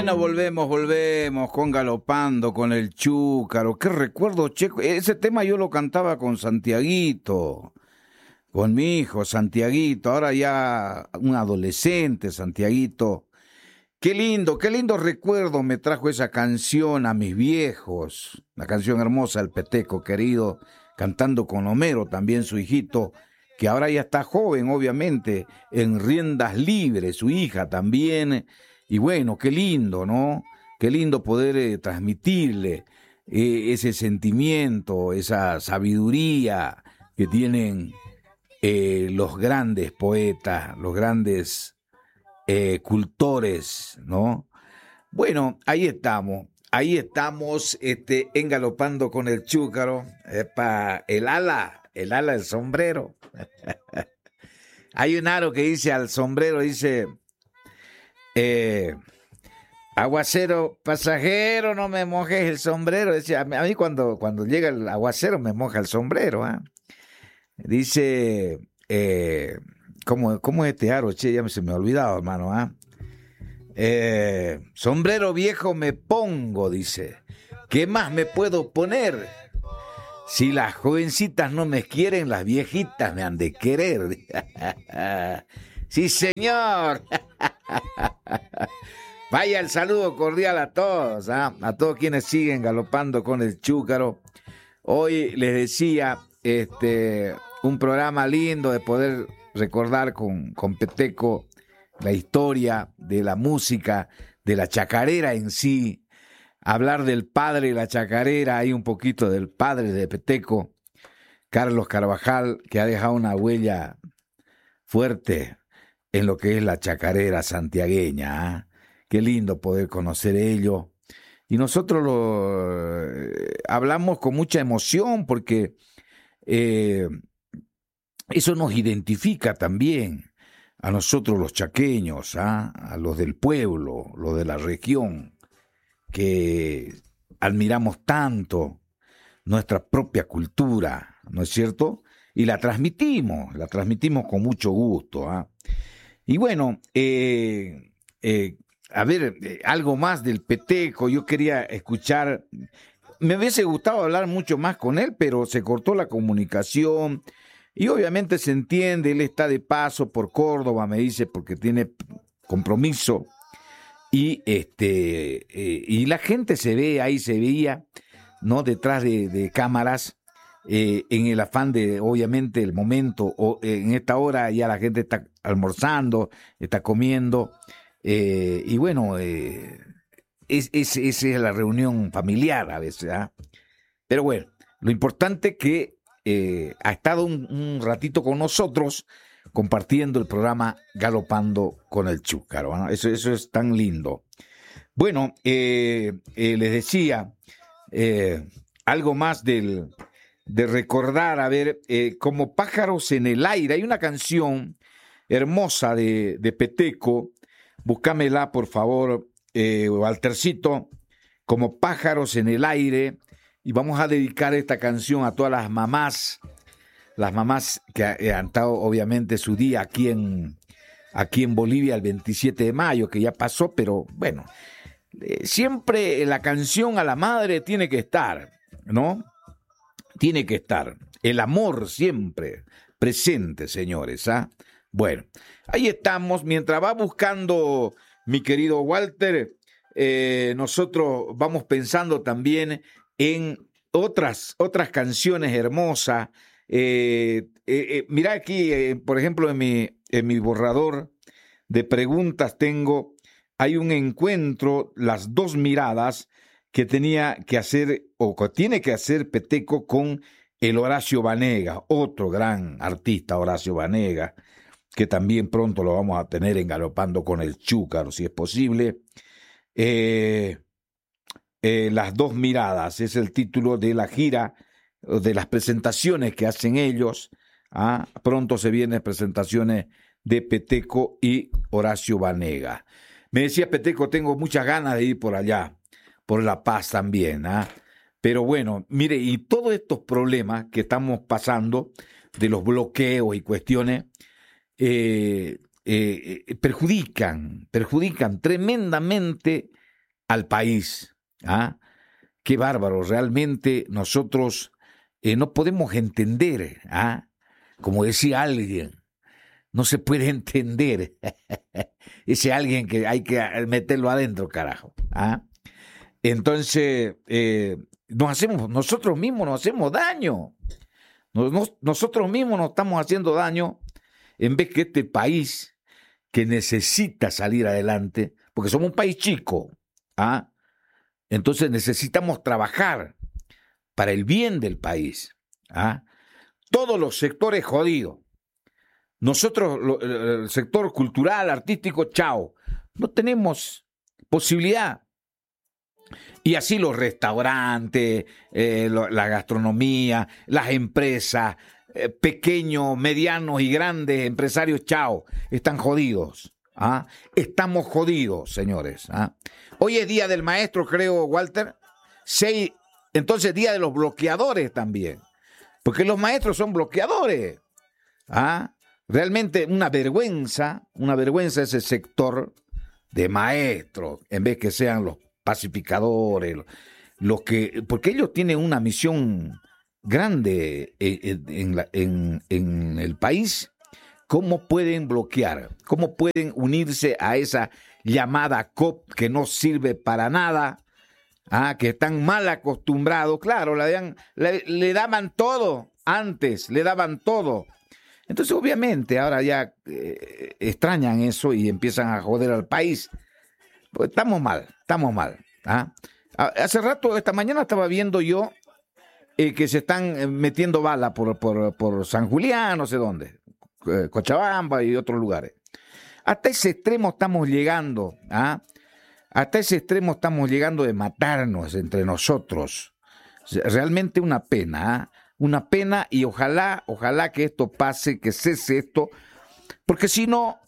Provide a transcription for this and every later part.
Bueno, volvemos con Galopando con el Chúcaro. Qué recuerdo, Checo. Ese tema yo lo cantaba con Santiaguito, con mi hijo Santiaguito, ahora ya un adolescente Santiaguito. Qué lindo recuerdo me trajo esa canción a mis viejos. La canción hermosa, El Peteco querido, cantando con Homero, también su hijito, que ahora ya está joven, obviamente, en riendas libres, su hija también. Y bueno, qué lindo, ¿no? Qué lindo poder transmitirle ese sentimiento, esa sabiduría que tienen los grandes poetas, los grandes cultores, ¿no? Bueno, ahí estamos, engalopando con el Chúcaro, el ala, el sombrero. Hay un aro que dice al sombrero, dice, aguacero pasajero, no me mojes el sombrero. Decía, a mí cuando llega el aguacero me moja el sombrero, ¿eh? Dice, ¿cómo es este aro? Che, se me ha olvidado, hermano, ¿ah? Sombrero viejo me pongo, dice. ¿Qué más me puedo poner? Si las jovencitas no me quieren, las viejitas me han de querer. Sí, señor. Vaya el saludo cordial a todos, ¿ah? A todos quienes siguen galopando con el Chúcaro. Hoy les decía, un programa lindo de poder recordar con Peteco la historia de la música, de la chacarera en sí, hablar del padre de la chacarera, hay un poquito del padre de Peteco, Carlos Carvajal, que ha dejado una huella fuerte en lo que es la chacarera santiagueña, ¿eh? Qué lindo poder conocer ello. Y nosotros lo hablamos con mucha emoción porque eso nos identifica también a nosotros los chaqueños, a los del pueblo, los de la región, que admiramos tanto nuestra propia cultura, ¿no es cierto? Y la transmitimos con mucho gusto, ¿ah? Y bueno, a ver, algo más del Peteco, yo quería escuchar, me hubiese gustado hablar mucho más con él, pero se cortó la comunicación. Y obviamente se entiende, él está de paso por Córdoba, me dice, porque tiene compromiso. Y y la gente se veía, ¿no? Detrás de cámaras, en el afán de, obviamente, el momento, en esta hora ya la gente está almorzando, está comiendo, y bueno, esa es la reunión familiar a veces, ¿ah? Pero bueno, lo importante que ha estado un ratito con nosotros compartiendo el programa Galopando con el Chúcaro, ¿no? Eso es tan lindo. Bueno, les decía algo más de recordar, a ver, como Pájaros en el Aire. Hay una canción hermosa de Peteco, búscamela por favor, Waltercito, como Pájaros en el Aire. Y vamos a dedicar esta canción a todas las mamás que han estado obviamente su día aquí en Bolivia el 27 de mayo, que ya pasó, pero bueno, siempre la canción a la madre tiene que estar, ¿no? Tiene que estar. El amor siempre presente, señores, ¿ah? Bueno, ahí estamos. Mientras va buscando mi querido Walter, nosotros vamos pensando también en otras canciones hermosas. Mira aquí, por ejemplo, en mi borrador de preguntas hay un encuentro, las dos miradas que tenía que hacer, o que tiene que hacer Peteco con el Horacio Banega, otro gran artista, Horacio Banega, que también pronto lo vamos a tener en Galopando con el Chúcaro, si es posible. Las dos miradas es el título de la gira, de las presentaciones que hacen ellos. Pronto se vienen presentaciones de Peteco y Horacio Banega. Me decía Peteco, tengo muchas ganas de ir por allá, por La Paz también. Pero bueno, mire, y todos estos problemas que estamos pasando, de los bloqueos y cuestiones, perjudican tremendamente al país. ¿Ah? Qué bárbaro, realmente nosotros no podemos entender, ¿ah? Como decía alguien, no se puede entender. Ese alguien que hay que meterlo adentro, carajo. ¿Ah? Entonces, nosotros mismos nos hacemos daño. Nosotros mismos nos estamos haciendo daño en vez que este país que necesita salir adelante, porque somos un país chico, ¿ah? Entonces necesitamos trabajar para el bien del país, ¿ah? Todos los sectores jodidos. Nosotros, el sector cultural, artístico, chao. No tenemos posibilidad. Y así los restaurantes, la gastronomía, las empresas, pequeños, medianos y grandes empresarios, chao, están jodidos. ¿Ah? Estamos jodidos, señores. ¿Ah? Hoy es Día del Maestro, creo, Walter. Entonces, Día de los Bloqueadores también. Porque los maestros son bloqueadores. ¿Ah? Realmente una vergüenza ese sector de maestros, en vez que sean los pacificadores, porque ellos tienen una misión grande en el país. ¿Cómo pueden bloquear? ¿Cómo pueden unirse a esa llamada COP que no sirve para nada? Que están mal acostumbrados. Claro, le daban todo antes, le daban todo. Entonces, obviamente, ahora ya extrañan eso y empiezan a joder al país. Pues estamos mal. ¿Ah? Hace rato, esta mañana estaba viendo yo que se están metiendo balas por San Julián, no sé dónde. Cochabamba y otros lugares. Hasta ese extremo estamos llegando, ¿ah? Hasta ese extremo estamos llegando de matarnos entre nosotros. Realmente una pena, ¿ah? Una pena, y ojalá que esto pase, que cese esto, porque si no,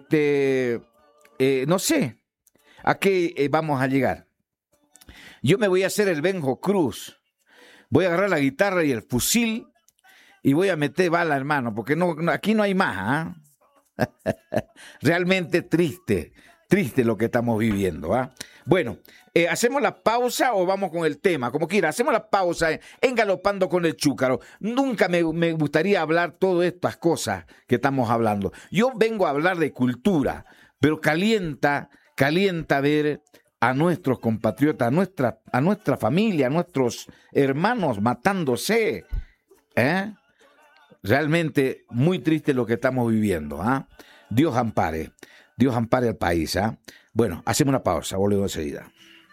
no sé a qué vamos a llegar. Yo me voy a hacer el Benjo Cruz, voy a agarrar la guitarra y el fusil y voy a meter bala, hermano, porque aquí no hay más, ¿ah? Realmente triste lo que estamos viviendo, ¿ah? Bueno, ¿hacemos la pausa o vamos con el tema? Como quiera, hacemos la pausa en Galopando con el Chúcaro. Nunca me gustaría hablar todas estas cosas que estamos hablando. Yo vengo a hablar de cultura, pero calienta ver a nuestros compatriotas, a nuestra familia, a nuestros hermanos matándose, ¿eh? Realmente muy triste lo que estamos viviendo, ¿ah? Dios ampare al país, ¿ah? Bueno, hacemos una pausa, volvemos enseguida.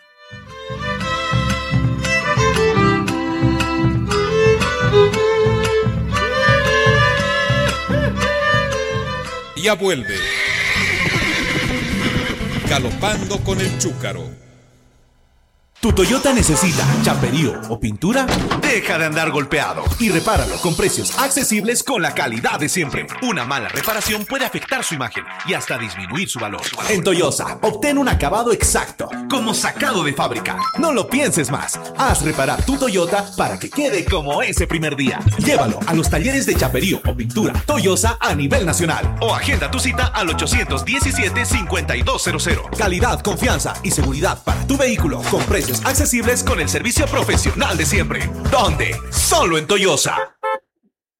Ya vuelve Galopando con el Chúcaro. ¿Tu Toyota necesita chaperío o pintura? Deja de andar golpeado y repáralo con precios accesibles con la calidad de siempre. Una mala reparación puede afectar su imagen y hasta disminuir su valor. En Toyosa, obtén un acabado exacto, como sacado de fábrica. No lo pienses más. Haz reparar tu Toyota para que quede como ese primer día. Llévalo a los talleres de chaperío o pintura Toyosa a nivel nacional. O agenda tu cita al 817-5200. Calidad, confianza y seguridad para tu vehículo con precios accesibles con el servicio profesional de siempre. ¿Dónde? Solo en Toyosa.